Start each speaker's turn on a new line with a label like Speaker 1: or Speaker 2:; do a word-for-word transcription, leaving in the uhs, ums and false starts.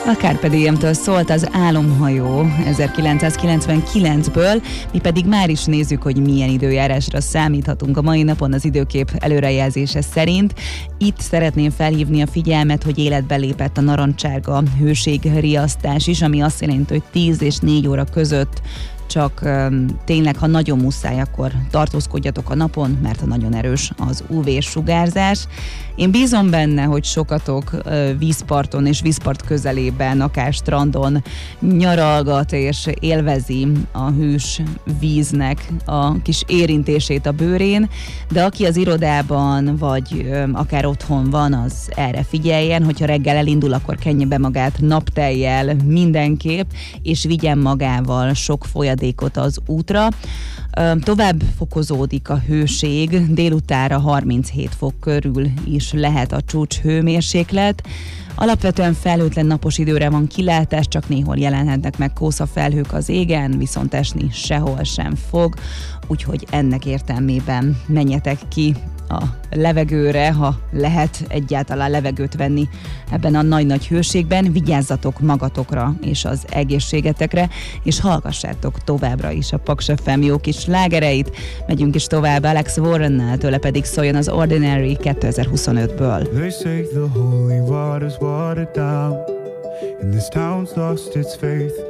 Speaker 1: A Carpe Diem-től szólt az Álomhajó ezerkilencszázkilencvenkilencből, mi pedig már is nézzük, hogy milyen időjárásra számíthatunk a mai napon az időkép előrejelzése szerint. Itt szeretném felhívni a figyelmet, hogy életbe lépett a narancsárga hőségriasztás is, ami azt jelenti, hogy tíz és négy óra között csak um, tényleg, ha nagyon muszáj, akkor tartózkodjatok a napon, mert ha nagyon erős az ú vé-sugárzás. Én bízom benne, hogy sokatok uh, vízparton és vízpart közelében, akár strandon nyaralgat és élvezi a hűs víznek a kis érintését a bőrén, de aki az irodában vagy um, akár otthon van, az erre figyeljen, hogyha reggel elindul, akkor kenje be magát naptejjel mindenképp, és vigyen magával sok folyadékot az útra. Tovább fokozódik a hőség, délutánra harminchét fok körül is lehet a csúcs hőmérséklet. Alapvetően felhőtlen napos időre van kilátás, csak néhol jelenhetnek meg kószafelhők az égen, viszont esni sehol sem fog, úgyhogy ennek értelmében menjetek ki a levegőre, ha lehet egyáltalán levegőt venni ebben a nagy-nagy hőségben. Vigyázzatok magatokra és az egészségetekre, és hallgassátok továbbra is a Paks ef em jó kis slágereit. Megyünk is tovább Alex Warrennel, tőle pedig szóljon az Ordinary kétezer-huszonötből.
Speaker 2: They say the holy water's watered down, and this town's lost its faith.